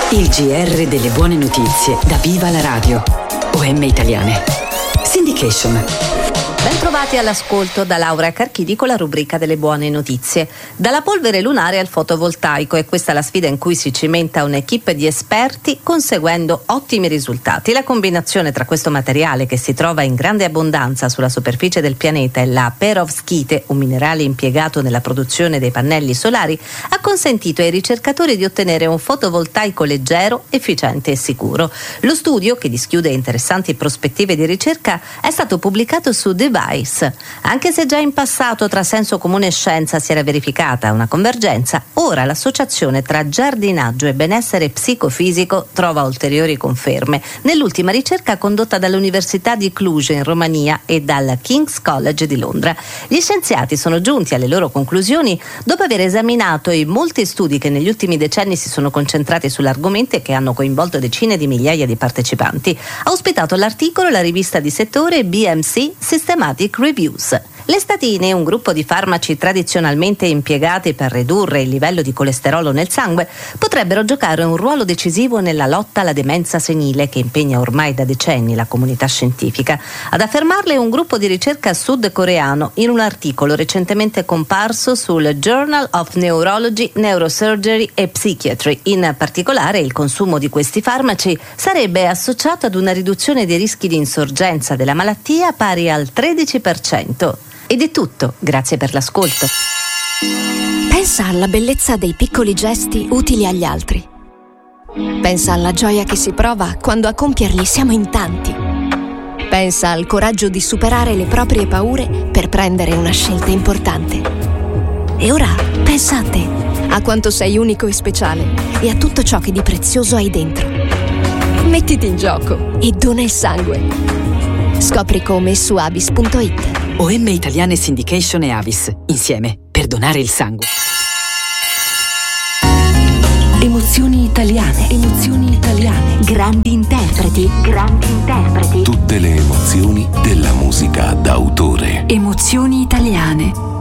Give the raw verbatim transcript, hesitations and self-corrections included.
Il G R delle buone notizie da Viva la Radio. O M Italiane. Syndication. Bentrovati all'ascolto da Laura Carchidi con la rubrica delle buone notizie. Dalla polvere lunare al fotovoltaico, è questa la sfida in cui si cimenta un'equipe di esperti conseguendo ottimi risultati. La combinazione tra questo materiale che si trova in grande abbondanza sulla superficie del pianeta e la perovskite, un minerale impiegato nella produzione dei pannelli solari, ha consentito ai ricercatori di ottenere un fotovoltaico leggero, efficiente e sicuro. Lo studio, che dischiude interessanti prospettive di ricerca, è stato pubblicato su Device. Anche se già in passato tra senso comune e scienza si era verificata una convergenza, ora l'associazione tra giardinaggio e benessere psicofisico trova ulteriori conferme nell'ultima ricerca condotta dall'Università di Cluj in Romania e dal King's College di Londra. Gli scienziati sono giunti alle loro conclusioni dopo aver esaminato i molti studi che negli ultimi decenni si sono concentrati sull'argomento e che hanno coinvolto decine di migliaia di partecipanti. Ha ospitato l'articolo la rivista di settore B M C Systematic Reviews. Le statine, un gruppo di farmaci tradizionalmente impiegati per ridurre il livello di colesterolo nel sangue, potrebbero giocare un ruolo decisivo nella lotta alla demenza senile che impegna ormai da decenni la comunità scientifica. Ad affermarle un gruppo di ricerca sudcoreano in un articolo recentemente comparso sul Journal of Neurology, Neurosurgery e Psychiatry. In particolare, il consumo di questi farmaci sarebbe associato ad una riduzione dei rischi di insorgenza della malattia pari al tredici per cento. Ed è tutto, grazie per l'ascolto. Pensa alla bellezza dei piccoli gesti utili agli altri. Pensa alla gioia che si prova quando a compierli siamo in tanti. Pensa al coraggio di superare le proprie paure per prendere una scelta importante. E ora pensa a te, a quanto sei unico e speciale e a tutto ciò che di prezioso hai dentro. Mettiti in gioco e dona il sangue. Scopri come su avis punto it. O M Italiane Syndication e Avis, insieme, per donare il sangue. Emozioni italiane, emozioni italiane. Grandi interpreti, grandi interpreti. Tutte le emozioni della musica d'autore. Emozioni italiane.